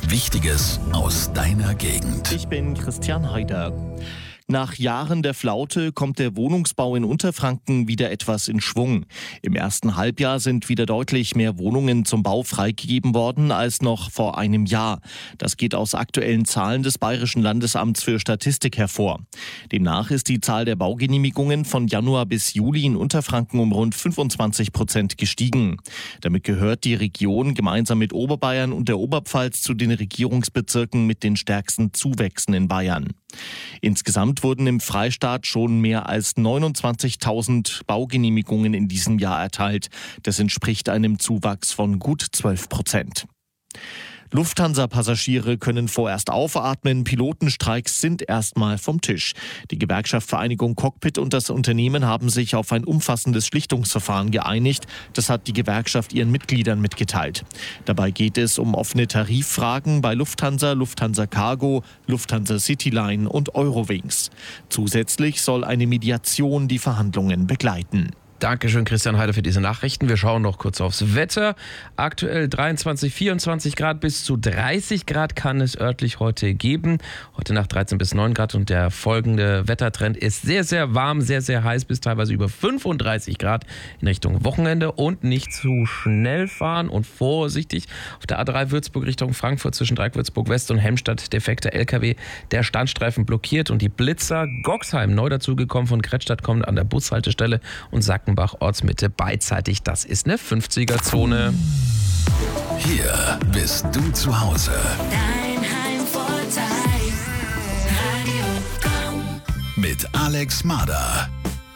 Wichtiges aus deiner Gegend. Ich bin Christian Heider. Nach Jahren der Flaute kommt der Wohnungsbau in Unterfranken wieder etwas in Schwung. Im ersten Halbjahr sind wieder deutlich mehr Wohnungen zum Bau freigegeben worden als noch vor einem Jahr. Das geht aus aktuellen Zahlen des Bayerischen Landesamts für Statistik hervor. Demnach ist die Zahl der Baugenehmigungen von Januar bis Juli in Unterfranken um rund 25% gestiegen. Damit gehört die Region gemeinsam mit Oberbayern und der Oberpfalz zu den Regierungsbezirken mit den stärksten Zuwächsen in Bayern. Insgesamt wurden im Freistaat schon mehr als 29.000 Baugenehmigungen in diesem Jahr erteilt. Das entspricht einem Zuwachs von gut 12%. Lufthansa-Passagiere können vorerst aufatmen, Pilotenstreiks sind erstmal vom Tisch. Die Gewerkschaft Vereinigung Cockpit und das Unternehmen haben sich auf ein umfassendes Schlichtungsverfahren geeinigt. Das hat die Gewerkschaft ihren Mitgliedern mitgeteilt. Dabei geht es um offene Tariffragen bei Lufthansa, Lufthansa Cargo, Lufthansa Cityline und Eurowings. Zusätzlich soll eine Mediation die Verhandlungen begleiten. Dankeschön, Christian Heider, für diese Nachrichten. Wir schauen noch kurz aufs Wetter. Aktuell 23, 24 Grad bis zu 30 Grad kann es örtlich heute geben. Heute Nacht 13 bis 9 Grad und der folgende Wettertrend ist sehr, sehr warm, sehr, sehr heiß bis teilweise über 35 Grad in Richtung Wochenende und nicht zu schnell fahren und vorsichtig. Auf der A3 Würzburg Richtung Frankfurt zwischen Dreieck-Würzburg West und Hemmstatt defekter LKW. Der Standstreifen blockiert und die Blitzer Goxheim neu dazugekommen von Kretzstadt kommen an der Bushaltestelle und Sackenbach Ortsmitte beidseitig. Das ist eine 50er-Zone. Hier bist du zu Hause. Dein Heimvorteil. Radio Komm. Mit Alex Mader.